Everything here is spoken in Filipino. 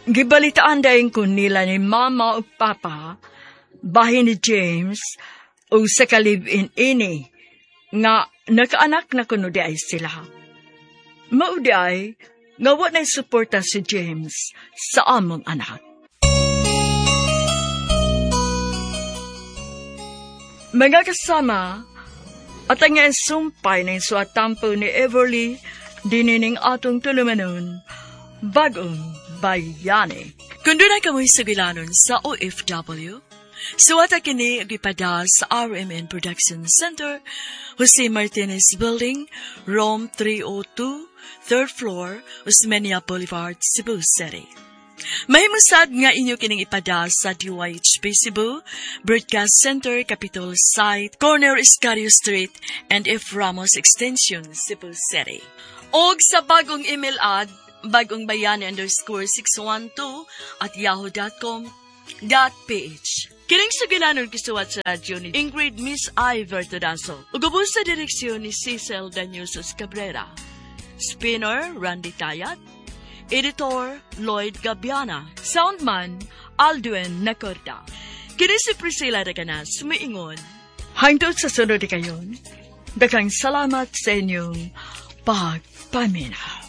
Gibalitaan dahin ko nila ni Mama o Papa, bahin ni James, o sa kalibin ini, nga nakaanak na kuno di ay sila. Maudi ay, nga wala na'y suporta si James sa among anak. Mga kasama, at ang sumpay na suatampo ni Everly, dinining atong tulumanon, bagong bayani. Kung doon ay kamoy sabilanon sa OFW, suwata kini agipada sa RMN Production Center, Jose Martinez Building, Rome 302, 3rd floor, Osmeña Boulevard, Cebu City. Mahimusad nga inyo kining ipada sa DYHP Cebu, Broadcast Center, Capitol Site, Corner Iscario Street, and F. Ramos Extension, Cebu City. Og sa bagong email ad, bagongbayani_612@yahoo.com.ph. Kining sugilanon kisuwat sa radyo ni Ingrid Miss I. Vertodaso. Ugubos sa direksyon ni Cecil Daniusos Cabrera. Spinner, Randy Tayat. Editor, Lloyd Gabiana. Soundman, Aldwin Nacorda. Kini si Priscilla Raganas, sumiingon. Hangtod sa sunod kayon, daghang salamat sa inyong pagpaminaw.